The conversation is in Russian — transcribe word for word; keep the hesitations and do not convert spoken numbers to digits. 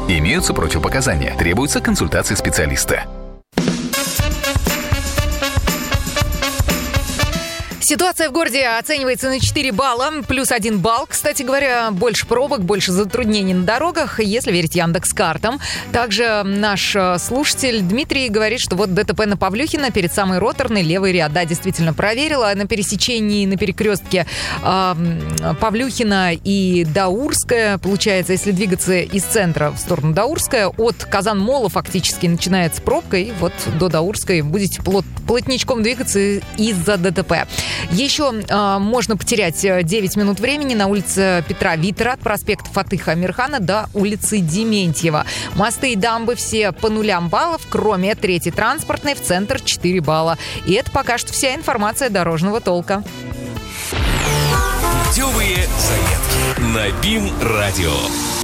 Имеются противопоказания. Требуется консультация специалиста. Ситуация в городе оценивается на четыре балла, плюс один балл. Кстати говоря, больше пробок, больше затруднений на дорогах, если верить Яндекс.Картам. Также наш слушатель Дмитрий говорит, что вот ДТП на Павлюхина перед самой роторной, левый ряд. Да, действительно проверила. На пересечении, на перекрестке э, Павлюхина и Даурская, получается, если двигаться из центра в сторону Даурская, от Казан-Мола фактически начинается пробка, и вот до Даурской будете плот, плотничком двигаться из-за ДТП. Еще э, можно потерять девять минут времени на улице Петра Витера от проспекта Фатыха Амирхана до улицы Дементьева. Мосты и дамбы все по нулям баллов, кроме третьей транспортной в центр четыре балла. И это пока что вся информация дорожного толка. Путевые заметки на БИМ-радио.